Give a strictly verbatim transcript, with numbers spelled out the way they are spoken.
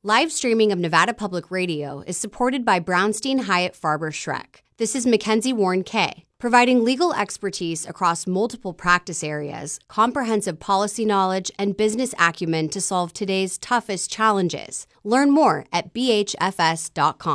Live streaming of Nevada Public Radio is supported by Brownstein Hyatt Farber Schreck. This is Mackenzie Warren Kay, providing legal expertise across multiple practice areas, comprehensive policy knowledge, and business acumen to solve today's toughest challenges. Learn more at b h f s dot com.